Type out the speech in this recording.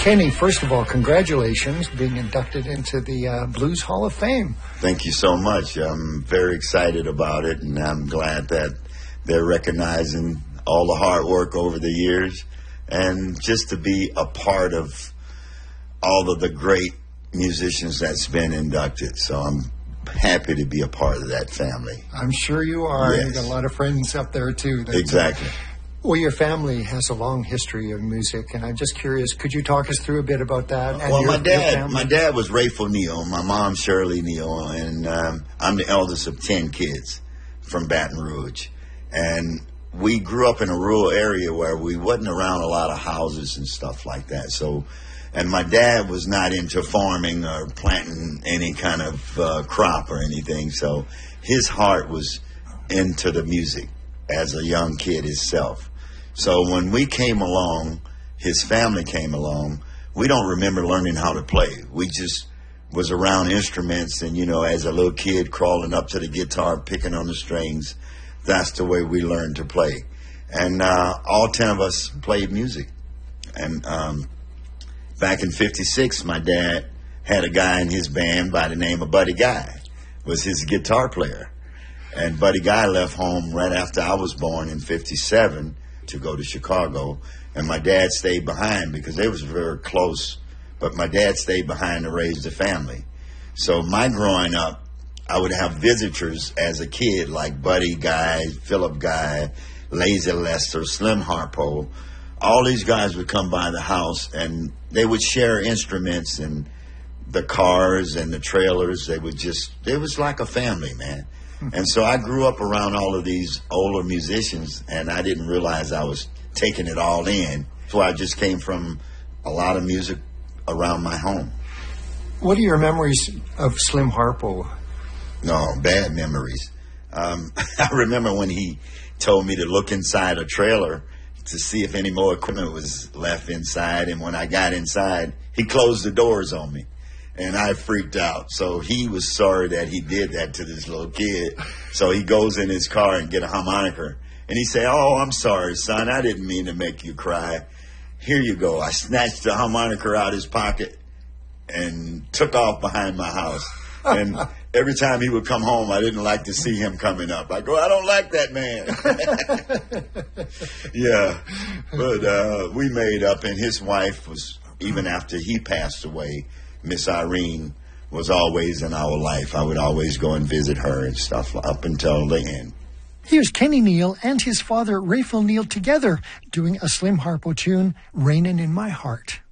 Kenny, first of all, congratulations being inducted into the Blues Hall of Fame. Thank you so much. I'm very excited about it, and I'm glad that they're recognizing all the hard work over the years, and just to be a part of all of the great musicians that's been inducted. So I'm happy to be a part of that family. I'm sure you are. Yes. You've got a lot of friends up there, too. Exactly. Well, your family has a long history of music, and I'm just curious, could you talk us through a bit about that? And well, my dad was Rayful Neal, my mom Shirley Neal, and I'm the eldest of 10 kids from Baton Rouge. And we grew up in a rural area where we wasn't around a lot of houses and stuff like that. So, and my dad was not into farming or planting any kind of crop or anything. So his heart was into the music as a young kid himself. So when we came along, his family came along, we don't remember learning how to play. We just was around instruments and, you know, as a little kid crawling up to the guitar, picking on the strings. That's the way we learned to play. And all 10 of us played music. And back in 56, my dad had a guy in his band by the name of Buddy Guy, was his guitar player. And Buddy Guy left home right after I was born in 57 to go to Chicago. And my dad stayed behind because they was very close. But my dad stayed behind to raise the family. So my growing up, I would have visitors as a kid like Buddy Guy, Philip Guy, Lazy Lester, Slim Harpo. All these guys would come by the house and they would share instruments and the cars and the trailers. It was like a family, man. And so I grew up around all of these older musicians, and I didn't realize I was taking it all in. So I just came from a lot of music around my home. What are your memories of Slim Harpo? No, bad memories. I remember when he told me to look inside a trailer to see if any more equipment was left inside, and when I got inside, he closed the doors on me. And I freaked out. So he was sorry that he did that to this little kid. So he goes in his car and get a harmonica. And he said, "Oh, I'm sorry, son. I didn't mean to make you cry. Here you go." I snatched the harmonica out of his pocket and took off behind my house. And every time he would come home, I didn't like to see him coming up. I go, "I don't like that man." Yeah. But we made up, and his wife was, even after he passed away, Miss Irene was always in our life. I would always go and visit her and stuff up until the end. Here's Kenny Neal and his father, Rayful Neal, together doing a Slim Harpo tune, "Rainin' in My Heart."